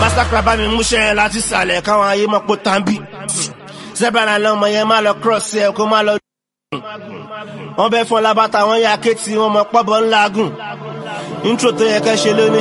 Massacre bá mi mú ṣẹ́yẹn láti sàlẹ̀ káwọn ayé mọ̀ pé tàbí. Zebra lọ́mọ yẹn má lọ cross ẹ̀ kó má lọ. Wọ́n bẹ́ fún labata wọn yá kéètì wọn mọ̀ pọ́bọ̀ ńlá gùn. Intro tó yẹ kẹ́ ṣe lónìí.